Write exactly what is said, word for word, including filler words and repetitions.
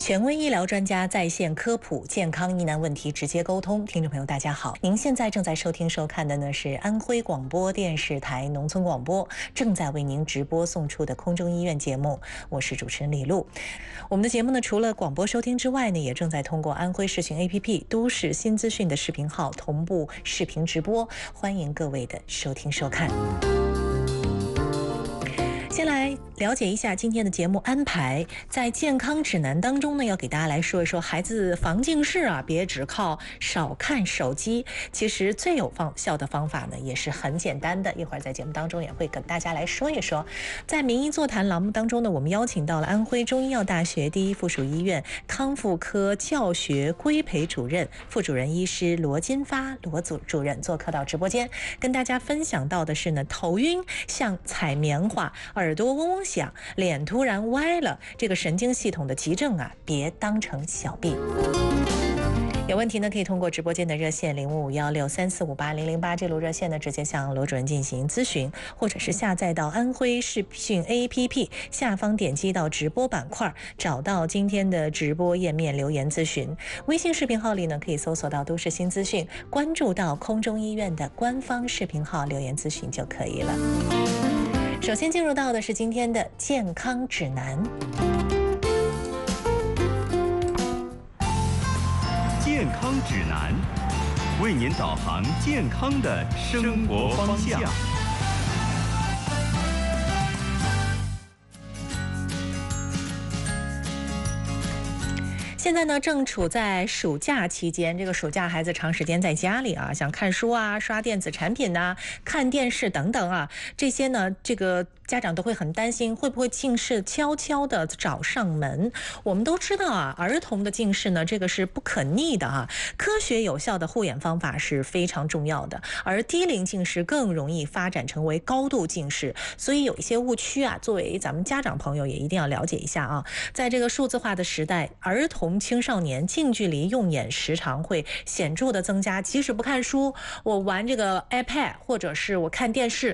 权威医疗专家在线科普，健康疑难问题直接沟通。听众朋友大家好，您现在正在收听收看的呢是安徽广播电视台农村广播正在为您直播送出的空中医院节目，我是主持人李璐。我们的节目呢除了广播收听之外呢，也正在通过安徽视讯 A P P 都市新资讯的视频号同步视频直播，欢迎各位的收听收看。先来了解一下今天的节目安排。在健康指南当中呢，要给大家来说一说孩子防近视啊，别只靠少看手机。其实最有方效的方法呢，也是很简单的。一会儿在节目当中也会跟大家来说一说。在名医座谈栏目当中呢，我们邀请到了安徽中医药大学第一附属医院康复科教学规培主任、副主任医师罗金发罗组主任做客到直播间，跟大家分享到的是呢，头晕像采棉花，耳朵嗡嗡响，脸突然歪了，这个神经系统的急症啊，别当成小病。有问题呢，可以通过直播间的热线零五五幺六三四五八零零八这路热线呢，直接向罗主任进行咨询，或者是下载到安徽视讯 A P P 下方点击到直播板块，找到今天的直播页面留言咨询。微信视频号里呢，可以搜索到都市新资讯，关注到空中医院的官方视频号留言咨询就可以了。首先进入到的是今天的健康指南。 健康指南，为您导航健康的生活方向。 现在呢，正处在暑假期间，这个暑假孩子长时间在家里啊，想看书啊、刷电子产品呐、看电视等等啊，这些呢，这个家长都会很担心，会不会近视悄悄的找上门？我们都知道啊，儿童的近视呢，这个是不可逆的啊，科学有效的护眼方法是非常重要的，而低龄近视更容易发展成为高度近视，所以有一些误区啊，作为咱们家长朋友也一定要了解一下啊。在这个数字化的时代，儿童青少年近距离用眼时长会显著的增加，即使不看书，我玩这个 iPad 或者是我看电视，